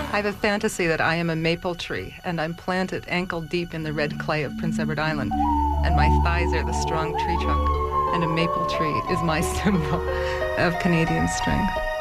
I have a fantasy that I am a maple tree, and I'm planted ankle deep in the red clay of Prince Edward Island, and my thighs are the strong tree trunk, and a maple tree is my symbol of Canadian strength.